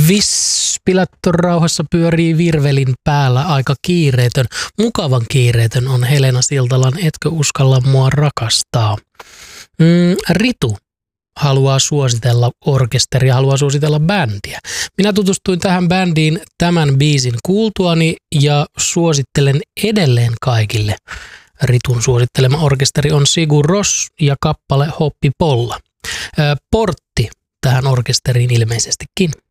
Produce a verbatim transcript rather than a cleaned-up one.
Vispilatto rauhassa pyörii virvelin päällä aika kiireetön. Mukavan kiireetön on Helena Siltalan Etkö uskalla mua rakastaa. Mm, Ritu haluaa suositella orkesteria, haluaa suositella bändiä. Minä tutustuin tähän bändiin tämän biisin kuultuani ja suosittelen edelleen kaikille. Ritun suosittelema orkesteri on Sigur Rós ja kappale Hoppi Polla. Portti tähän orkesteriin ilmeisestikin.